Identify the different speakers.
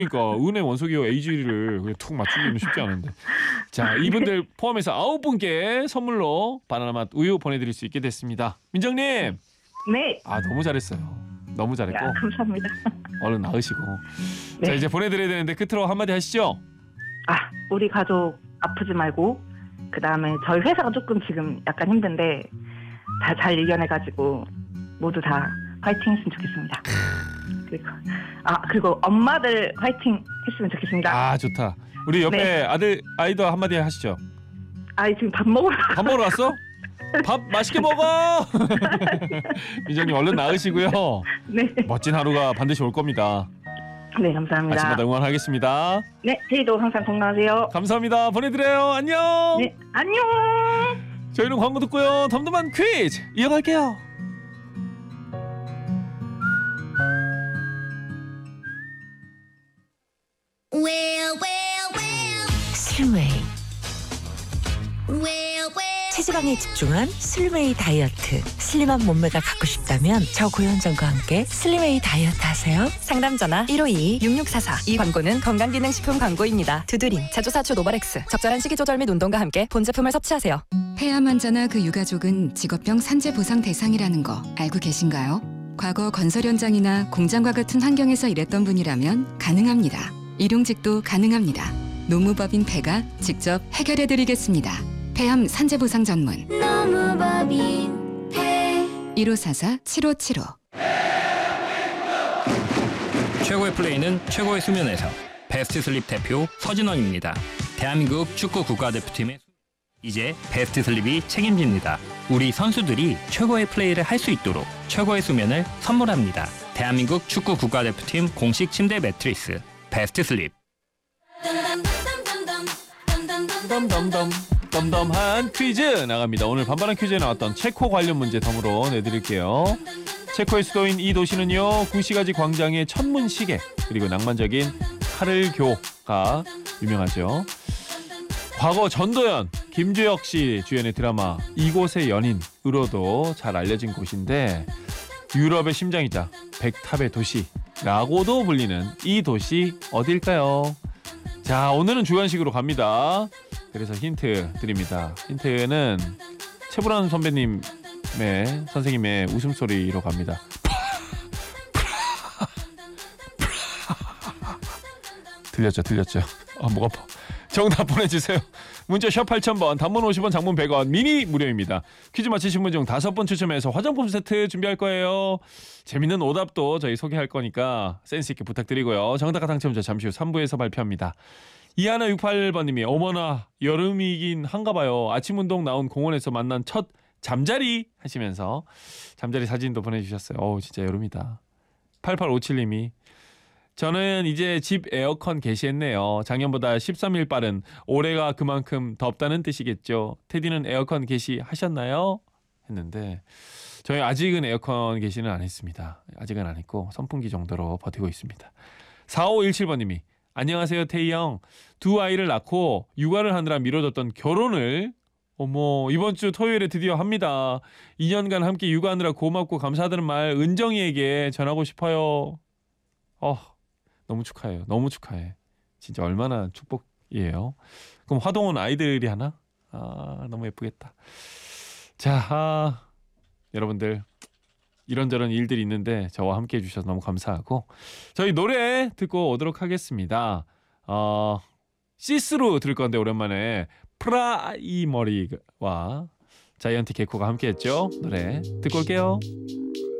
Speaker 1: 그러니까 은행 원소기호 AG를 그냥 툭 맞추기는 쉽지 않은데. 자, 이분들 포함해서 9분께 선물로 바나나 맛 우유 보내드릴 수 있게 됐습니다. 민정님.
Speaker 2: 네.
Speaker 1: 아, 너무 잘했어요. 너무 잘했고.
Speaker 2: 야, 감사합니다.
Speaker 1: 얼른 나으시고.
Speaker 2: 네.
Speaker 1: 자, 이제 보내드려야 되는데 끝으로 한마디 하시죠.
Speaker 2: 우리 가족 아프지 말고, 그 다음에 저희 회사가 조금 지금 약간 힘든데 다 잘 이겨내가지고 모두 다 화이팅 했으면 좋겠습니다. 그리고 엄마들 화이팅 했으면 좋겠습니다.
Speaker 1: 아, 좋다. 우리 옆에 아이도 한마디 하시죠.
Speaker 2: 지금 밥 먹으러
Speaker 1: 밥 먹으러 왔어? 밥 맛있게 먹어. 민정님 얼른 나으시고요.
Speaker 2: 네.
Speaker 1: 멋진 하루가 반드시 올 겁니다.
Speaker 2: 네, 감사합니다.
Speaker 1: 아침마다 응원하겠습니다.
Speaker 2: 네, 저희도 항상 건강하세요.
Speaker 1: 감사합니다. 보내드려요. 안녕.
Speaker 2: 네, 안녕.
Speaker 1: 저희는 광고 듣고요. 덤덤한 퀴즈 이어갈게요.
Speaker 3: 슬웨이 체지방에 집중한 슬웨이 다이어트. 슬림한 몸매가 갖고 싶다면 저 고현정과 함께 슬림웨이 다이어트 하세요.
Speaker 4: 상담 전화 1522-6644. 이 광고는 건강기능식품 광고입니다. 두드림, 제조사초 노바렉스. 적절한 식이 조절 및 운동과 함께 본 제품을 섭취하세요.
Speaker 5: 폐암 환자나 그 유가족은 직업병 산재 보상 대상이라는 거 알고 계신가요? 과거 건설 현장이나 공장과 같은 환경에서 일했던 분이라면 가능합니다. 일용직도 가능합니다. 노무법인 폐가 직접 해결해드리겠습니다. 폐암 산재 보상 전문 노무법인 폐 1544-7575.
Speaker 6: 최고의 플레이는 최고의 수면에서. 베스트 슬립 대표 서진원입니다. 대한민국 축구 국가대표팀의 이제 베스트 슬립이 책임집니다. 우리 선수들이 최고의 플레이를 할 수 있도록 최고의 수면을 선물합니다. 대한민국 축구 국가대표팀 공식 침대 매트리스 베스트 슬립.
Speaker 1: 덤덤한 퀴즈 나갑니다. 오늘 반반한 퀴즈에 나왔던 체코 관련 문제 덤으로 내드릴게요. 체코의 수도인 이 도시는요, 구시가지 광장의 천문 시계 그리고 낭만적인 카를교가 유명하죠. 과거 전도연, 김주혁 씨 주연의 드라마 이곳의 연인으로도 잘 알려진 곳인데 유럽의 심장이자 백탑의 도시라고도 불리는 이 도시 어딜까요? 자, 오늘은 주관식으로 갑니다. 그래서 힌트 드립니다. 힌트는 최불안 선생님의 웃음소리로 갑니다. 들렸죠? 목 아파. 정답 보내주세요. 문자 샵 8000번, 단문 50원, 장문 100원, 미니 무료입니다. 퀴즈 맞히신 분 중 5분 추첨해서 화장품 세트 준비할 거예요. 재밌는 오답도 저희 소개할 거니까 센스 있게 부탁드리고요. 정답과 당첨자 잠시 후 3부에서 발표합니다. 이하나 68번님이 어머나 여름이긴 한가 봐요. 아침 운동 나온 공원에서 만난 첫 잠자리 하시면서 잠자리 사진도 보내주셨어요. 진짜 여름이다. 8857님이 저는 이제 집 에어컨 개시했네요. 작년보다 13일 빠른 올해가 그만큼 덥다는 뜻이겠죠. 테디는 에어컨 개시하셨나요? 했는데 저희 아직은 에어컨 개시는 안 했습니다. 아직은 안 했고 선풍기 정도로 버티고 있습니다. 4517번님이 안녕하세요 태희 형. 2아이를 낳고 육아를 하느라 미뤄뒀던 결혼을 이번 주 토요일에 드디어 합니다. 2년간 함께 육아하느라 고맙고 감사하다는 말 은정이에게 전하고 싶어요. 너무 축하해요. 너무 축하해. 진짜 얼마나 축복이에요. 그럼 화동은 아이들이 하나? 너무 예쁘겠다. 자, 여러분들 이런저런 일들이 있는데 저와 함께 해주셔서 너무 감사하고 저희 노래 듣고 오도록 하겠습니다. 시스루 들을 건데 오랜만에 프라이머리와 자이언티 개코가 함께 했죠. 노래 듣고 올게요.